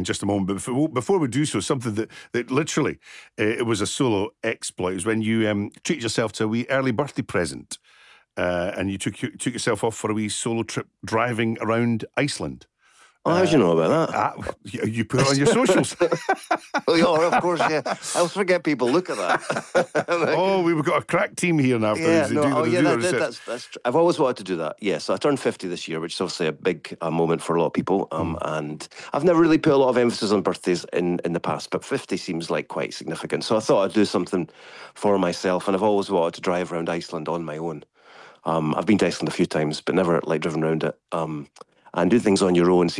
in just a moment. But before we do so, something that literally, it was a solo exploit. It was when you treated yourself to a wee early birthday present, and you took yourself off for a wee solo trip driving around Iceland. Oh, how do you know about that? You put it on your socials. Oh, yeah, of course, yeah. I always forget people look at that. Oh, we've got a crack team here now. That's I've always wanted to do that. Yes, I turned 50 this year, which is obviously a big moment for a lot of people. And I've never really put a lot of emphasis on birthdays in the past, but 50 seems like quite significant. So I thought I'd do something for myself, and I've always wanted to drive around Iceland on my own. I've been to Iceland a few times, but never driven around it. And do things on your own.